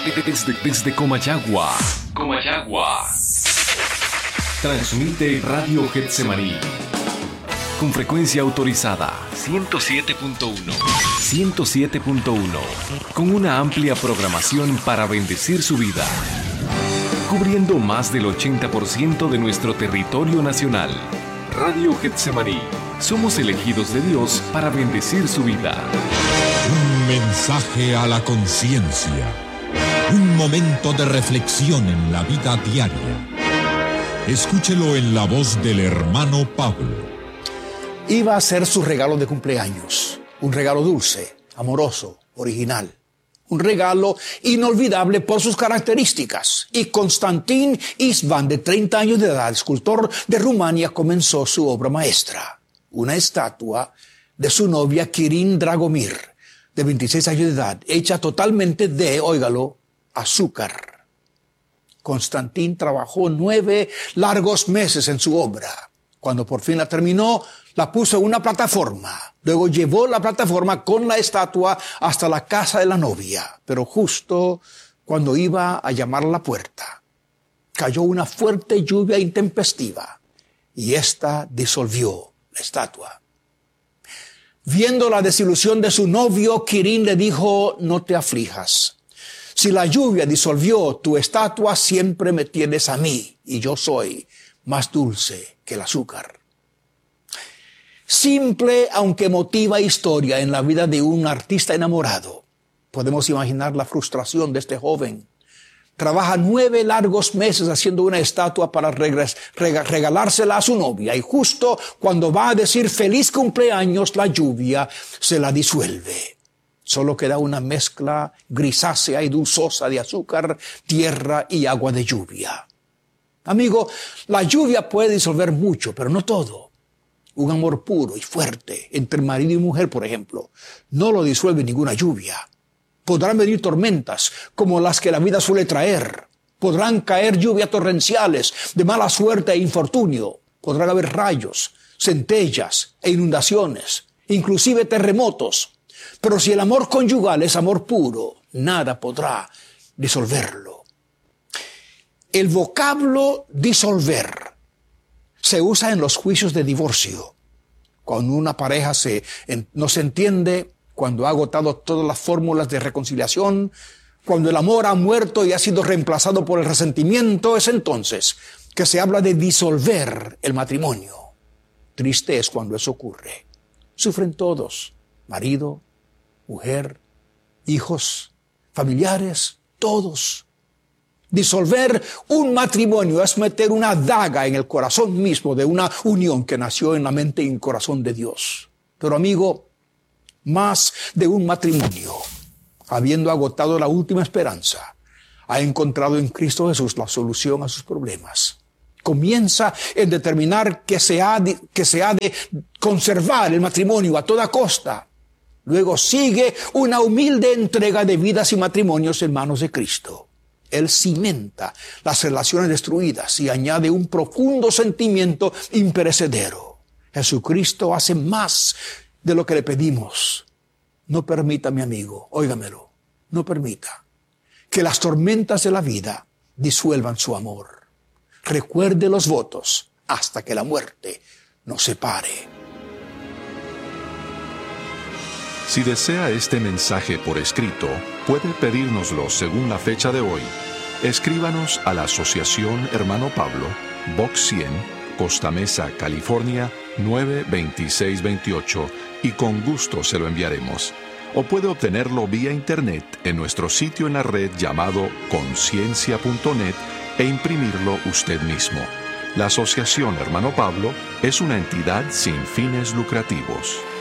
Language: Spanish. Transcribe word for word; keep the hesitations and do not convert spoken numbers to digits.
Desde, desde Comayagua. Comayagua. Transmite Radio Getsemaní. Con frecuencia autorizada. ciento siete punto uno. ciento siete punto uno. Con una amplia programación para bendecir su vida. Cubriendo más del ochenta por ciento de nuestro territorio nacional. Radio Getsemaní. Somos elegidos de Dios para bendecir su vida. Un mensaje a la conciencia. Un momento de reflexión en la vida diaria. Escúchelo en la voz del hermano Pablo. Iba a ser su regalo de cumpleaños. Un regalo dulce, amoroso, original. Un regalo inolvidable por sus características. Y Constantin Istvan, de treinta años de edad, escultor de Rumania, comenzó su obra maestra. Una estatua de su novia Kirin Dragomir, de veintiséis años de edad, hecha totalmente de, óigalo, azúcar. Constantin trabajó nueve largos meses en su obra. Cuando por fin la terminó, la puso en una plataforma. Luego llevó la plataforma con la estatua hasta la casa de la novia. Pero justo cuando iba a llamar a la puerta, cayó una fuerte lluvia intempestiva y ésta disolvió la estatua. Viendo la desilusión de su novio, Kirin le dijo: no te aflijas. Si la lluvia disolvió tu estatua, siempre me tienes a mí, y yo soy más dulce que el azúcar. Simple, aunque emotiva historia en la vida de un artista enamorado. Podemos imaginar la frustración de este joven. Trabaja nueve largos meses haciendo una estatua para regres, reg, regalársela a su novia. Y justo cuando va a decir feliz cumpleaños, la lluvia se la disuelve. Solo queda una mezcla grisácea y dulzosa de azúcar, tierra y agua de lluvia. Amigo, la lluvia puede disolver mucho, pero no todo. Un amor puro y fuerte entre marido y mujer, por ejemplo, no lo disuelve ninguna lluvia. Podrán venir tormentas como las que la vida suele traer. Podrán caer lluvias torrenciales de mala suerte e infortunio. Podrán haber rayos, centellas e inundaciones, inclusive terremotos. Pero si el amor conyugal es amor puro, nada podrá disolverlo. El vocablo disolver se usa en los juicios de divorcio. Cuando una pareja se, en, no se entiende, cuando ha agotado todas las fórmulas de reconciliación, cuando el amor ha muerto y ha sido reemplazado por el resentimiento, es entonces que se habla de disolver el matrimonio. Triste es cuando eso ocurre. Sufren todos, marido, mujer, hijos, familiares, todos. Disolver un matrimonio es meter una daga en el corazón mismo de una unión que nació en la mente y en el corazón de Dios. Pero amigo, más de un matrimonio, habiendo agotado la última esperanza, ha encontrado en Cristo Jesús la solución a sus problemas. Comienza en determinar que se ha de, que se ha de conservar el matrimonio a toda costa. Luego sigue una humilde entrega de vidas y matrimonios en manos de Cristo. Él cimenta las relaciones destruidas y añade un profundo sentimiento imperecedero. Jesucristo hace más de lo que le pedimos. No permita, mi amigo, óigamelo, no permita que las tormentas de la vida disuelvan su amor. Recuerde los votos hasta que la muerte nos separe. Si desea este mensaje por escrito, puede pedírnoslo según la fecha de hoy. Escríbanos a la Asociación Hermano Pablo, Box cien, Costa Mesa, California, nueve veintiséis veintiocho, y con gusto se lo enviaremos. O puede obtenerlo vía internet en nuestro sitio en la red llamado conciencia punto net e imprimirlo usted mismo. La Asociación Hermano Pablo es una entidad sin fines lucrativos.